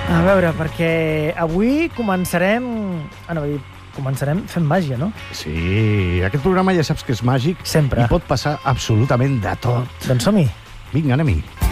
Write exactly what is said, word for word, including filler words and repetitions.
A veure, perquè avui començarem... Ah, no, començarem fent màgia, no? Sí, aquest programa ja saps que és màgic. Sempre. I pot passar absolutament de tot. Doncs som-hi. Vinga, anem-hi.